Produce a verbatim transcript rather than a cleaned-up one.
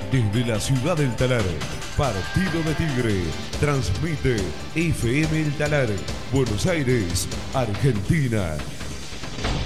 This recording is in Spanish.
Desde la ciudad del Talar, Partido de Tigre, transmite F M El Talar, Buenos Aires, Argentina.